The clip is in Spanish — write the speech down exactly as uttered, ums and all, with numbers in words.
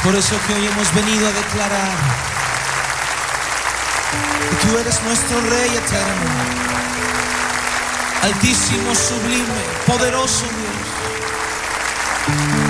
Por eso que hoy hemos venido a declarar que tú eres nuestro Rey eterno, altísimo, sublime, poderoso Dios.